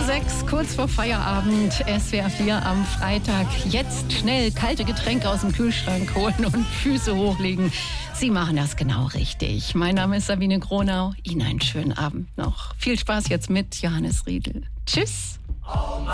6 kurz vor Feierabend, SWR 4 am Freitag. Jetzt schnell kalte Getränke aus dem Kühlschrank holen und Füße hochlegen. Sie machen das genau richtig. Mein Name ist Sabine Gronau. Ihnen einen schönen Abend noch. Viel Spaß jetzt mit Johannes Riedl. Tschüss.